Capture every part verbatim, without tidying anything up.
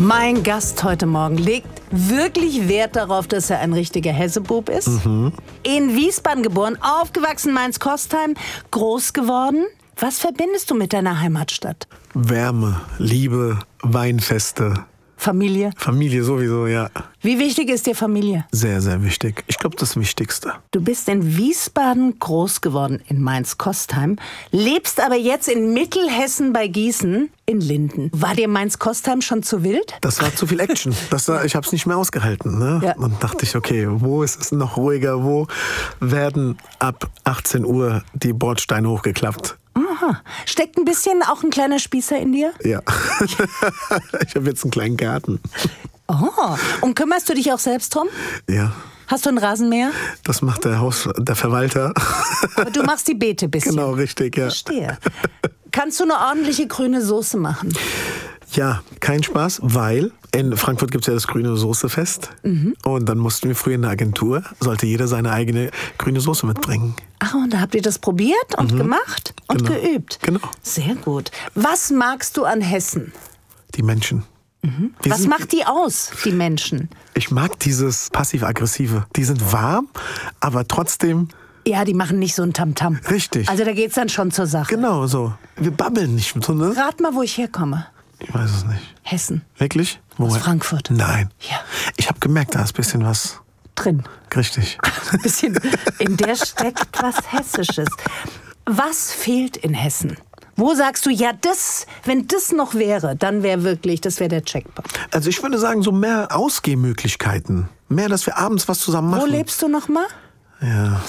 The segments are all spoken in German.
Mein Gast heute Morgen legt wirklich Wert darauf, dass er ein richtiger Hessebub ist. Mhm. In Wiesbaden geboren, aufgewachsen Mainz-Kostheim, groß geworden. Was verbindest du mit deiner Heimatstadt? Wärme, Liebe, Weinfeste. Familie? Familie sowieso, ja. Wie wichtig ist dir Familie? Sehr, sehr wichtig. Ich glaube, das Wichtigste. Du bist in Wiesbaden groß geworden, in Mainz-Kostheim, lebst aber jetzt in Mittelhessen bei Gießen, in Linden. War dir Mainz-Kostheim schon zu wild? Das war zu viel Action. Das war, ich habe es nicht mehr ausgehalten. Ne? Ja. Und dachte ich, okay, wo ist es noch ruhiger? Wo werden ab achtzehn Uhr die Bordsteine hochgeklappt? Aha. Steckt ein bisschen auch ein kleiner Spießer in dir? Ja. Ich habe jetzt einen kleinen Garten. Oh. Und kümmerst du dich auch selbst drum? Ja. Hast du ein Rasenmäher? Das macht der Haus, der Verwalter. Aber du machst die Beete ein bisschen. Genau, richtig, ja. Verstehe. Kannst du eine ordentliche grüne Soße machen? Ja, kein Spaß, weil in Frankfurt gibt es ja das grüne Soßefest. Mhm. Und dann mussten wir früher in der Agentur, sollte jeder seine eigene grüne Soße mitbringen. Ach, und da habt ihr das probiert und mhm. gemacht und genau. geübt? Genau. Sehr gut. Was magst du an Hessen? Die Menschen. Mhm. Was sind, macht die aus, die Menschen? Ich mag dieses Passiv-Aggressive. Die sind warm, aber trotzdem... Ja, die machen nicht so ein Tamtam. -Tam. Richtig. Also da geht's dann schon zur Sache. Genau so. Wir babbeln nicht so, ne? Rat mal, wo ich herkomme. Ich weiß es nicht. Hessen. Wirklich? Aus Frankfurt. Nein. Ja. Ich habe gemerkt, da ist ein bisschen was... drin. Richtig. Ein bisschen, in der steckt was Hessisches. Was fehlt in Hessen? Wo sagst du, ja, das, wenn das noch wäre, dann wäre wirklich, das wäre der Jackpot. Also ich würde sagen, so mehr Ausgehmöglichkeiten. Mehr, dass wir abends was zusammen machen. Wo lebst du noch mal? Ja.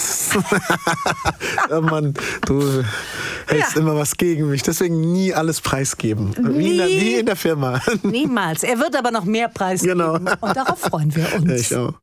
Oh Mann, du hältst ja. immer was gegen mich. Deswegen nie alles preisgeben. Wie in, der, wie in der Firma. Niemals. Er wird aber noch mehr preisgeben. Genau. Und darauf freuen wir uns. Ich auch.